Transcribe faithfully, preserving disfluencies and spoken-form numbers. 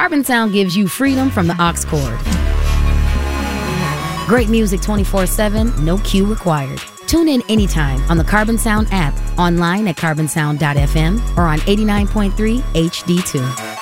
Carbon Sound gives you freedom from the aux cord. Great music twenty-four seven, no queue required. Tune in anytime on the Carbon Sound app, online at carbon sound dot f m, or on eighty-nine point three H D two.